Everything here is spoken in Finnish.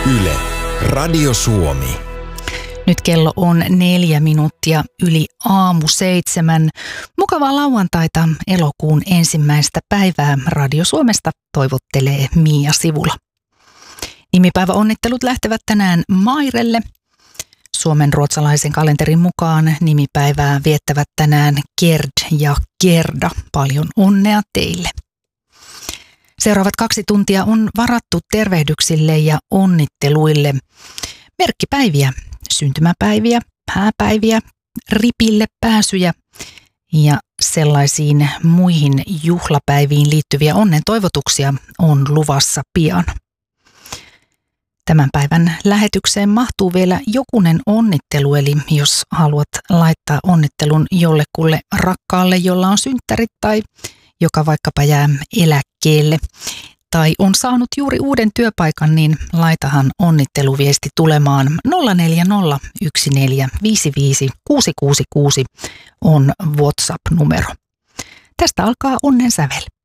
Yle, Radio Suomi. Nyt kello on 4 minuuttia yli 6:07. Mukavaa lauantaita, elokuun 1. päivää. Radio Suomesta toivottelee Mia Sivula. Nimipäiväonnittelut lähtevät tänään Mairelle. Suomen ruotsalaisen kalenterin mukaan nimipäivää viettävät tänään Gerd ja Gerda. Paljon onnea teille. Seuraavat 2 tuntia on varattu tervehdyksille ja onnitteluille. Merkkipäiviä, syntymäpäiviä, hääpäiviä, ripille pääsyjä ja sellaisiin muihin juhlapäiviin liittyviä onnen toivotuksia on luvassa pian. Tämän päivän lähetykseen mahtuu vielä jokunen onnittelu, eli jos haluat laittaa onnittelun jollekulle rakkaalle, jolla on synttärit tai joka vaikkapa jää eläkkeelle tai on saanut juuri uuden työpaikan, niin laitahan onnitteluviesti tulemaan 040 1455 666 on WhatsApp-numero. Tästä alkaa onnen sävel.